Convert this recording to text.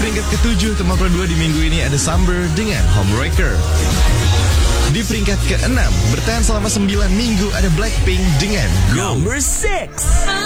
peringkat ke-7 tempat kedua di minggu ini ada Summer dengan Homewrecker. Di peringkat ke-6 bertahan selama 9 minggu ada Blackpink dengan Go. Number 6.